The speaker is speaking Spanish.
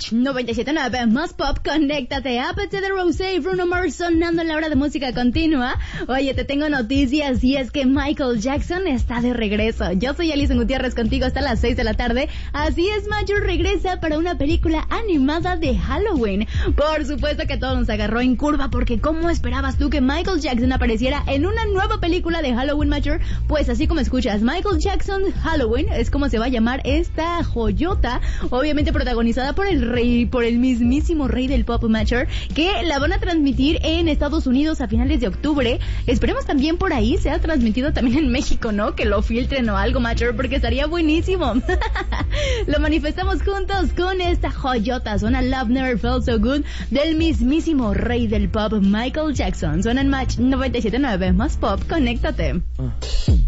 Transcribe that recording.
Match 97.9, más pop, conéctate. Apete de Rosé y Bruno Mars sonando en la hora de música continua. Oye, te tengo noticias y es que Michael Jackson está de regreso. Yo soy Alison Gutiérrez contigo hasta las 6 de la tarde. Así es, Macho regresa para una película animada de Halloween. Por supuesto que todo nos agarró en curva porque ¿cómo esperabas tú que Michael Jackson apareciera en una nueva película de Halloween, Macho? Pues así como escuchas, Michael Jackson Halloween es como se va a llamar esta joyota, obviamente protagonizada por el mismísimo rey del pop, Macher, que la van a transmitir en Estados Unidos a finales de octubre. Esperemos también por ahí sea transmitido también en México, ¿no? Que lo filtren o algo, Macher, porque estaría buenísimo. Lo manifestamos juntos con esta joyota. Suena Love Never Felt So Good del mismísimo rey del pop, Michael Jackson. Suena en Match 97.9, más pop, conéctate.